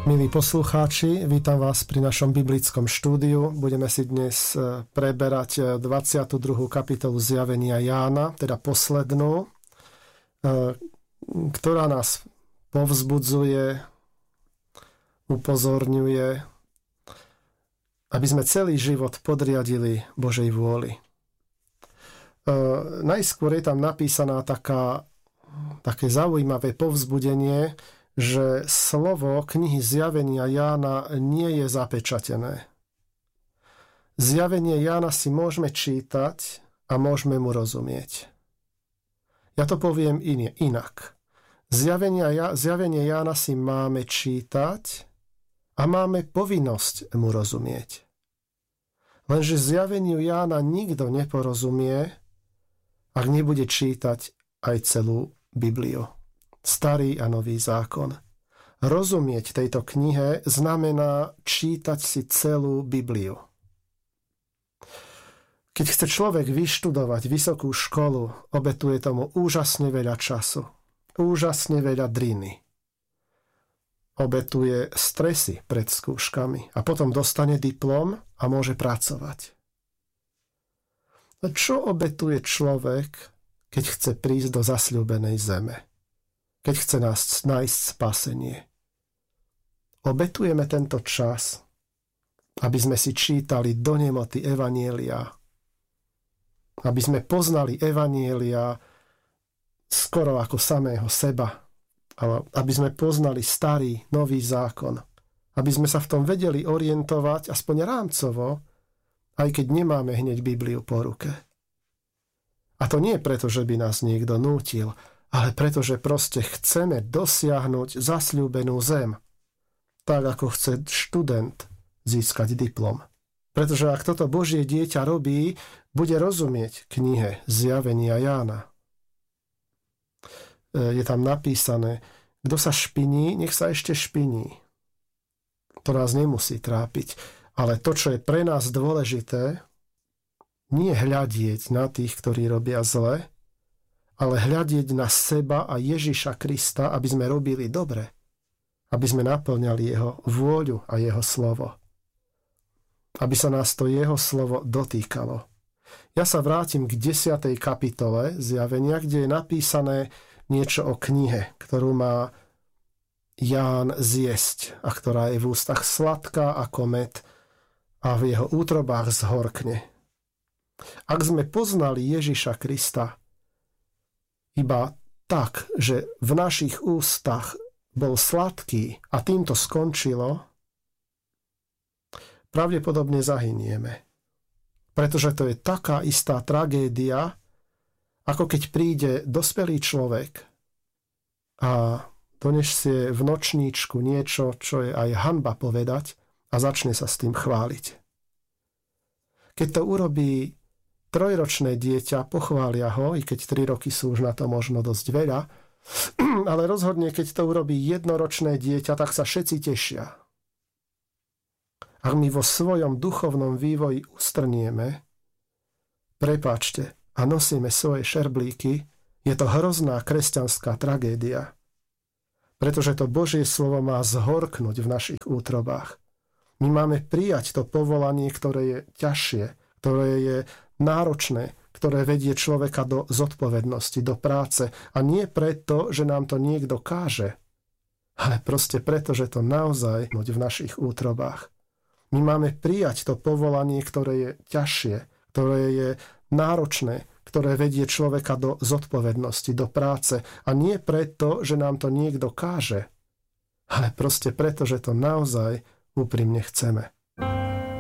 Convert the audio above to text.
Milí poslucháči, vítam vás pri našom biblickom štúdiu. Budeme si dnes preberať 22. kapitolu Zjavenia Jána, teda poslednú, ktorá nás povzbudzuje, upozorňuje, aby sme celý život podriadili Božej vôli. Najskôr je tam napísaná také zaujímavé povzbudenie, že slovo knihy Zjavenia Jána nie je zapečatené. Zjavenie Jána si môžeme čítať a môžeme mu rozumieť. Ja to poviem inak. Zjavenie Jána si máme čítať a máme povinnosť mu rozumieť. Lenže zjaveniu Jána nikto neporozumie, ak nebude čítať aj celú Bibliu. Starý a nový zákon. Rozumieť tejto knihe znamená čítať si celú Bibliu. Keď chce človek vyštudovať vysokú školu, obetuje tomu úžasne veľa času, úžasne veľa driny. Obetuje stresy pred skúškami a potom dostane diplom a môže pracovať. Čo obetuje človek, keď chce prísť do zasľúbenej zeme? Keď chce nás nájsť spasenie? Obetujeme tento čas, aby sme si čítali do nemoty evanjelia, aby sme poznali evanjelia skoro ako samého seba, aby sme poznali starý, nový zákon, aby sme sa v tom vedeli orientovať aspoň rámcovo, aj keď nemáme hneď Bibliu po ruke. A to nie preto, že by nás niekto nútil, ale pretože proste chceme dosiahnuť zasľúbenú zem, tak ako chce študent získať diplom. Pretože ak toto Božie dieťa robí, bude rozumieť knihe Zjavenia Jána. Je tam napísané, kto sa špiní, nech sa ešte špiní. To nás nemusí trápiť, ale to, čo je pre nás dôležité, nie hľadieť na tých, ktorí robia zle, ale hľadieť na seba a Ježiša Krista, aby sme robili dobre, aby sme naplňali jeho vôľu a jeho slovo. Aby sa nás to jeho slovo dotýkalo. Ja sa vrátim k 10. kapitole Zjavenia, kde je napísané niečo o knihe, ktorú má Ján zjesť a ktorá je v ústach sladká ako med a v jeho útrobách zhorkne. Ak sme poznali Ježiša Krista iba tak, že v našich ústach bol sladký a týmto skončilo, pravdepodobne zahynieme. Pretože to je taká istá tragédia, ako keď príde dospelý človek a donesie v nočníčku niečo, čo je aj hanba povedať a začne sa s tým chváliť. Keď to urobí 3-ročné dieťa, pochvália ho, i keď 3 roky sú už na to možno dosť veľa, ale rozhodne, keď to urobí 1-ročné dieťa, tak sa všetci tešia. Ak my vo svojom duchovnom vývoji ustrnieme, prepáčte, a nosíme svoje šerblíky, je to hrozná kresťanská tragédia. Pretože to Božie slovo má zhorknúť v našich útrobách. My máme prijať to povolanie, ktoré je ťažšie, ktoré je náročné, ktoré vedie človeka do zodpovednosti, do práce. A nie preto, že nám to niekto káže, ale proste preto, že to naozaj v našich útrobách. My máme prijať to povolanie, ktoré je ťažšie, ktoré je náročné, ktoré vedie človeka do zodpovednosti, do práce. A nie preto, že nám to niekto káže, ale proste preto, že to naozaj úprimne chceme.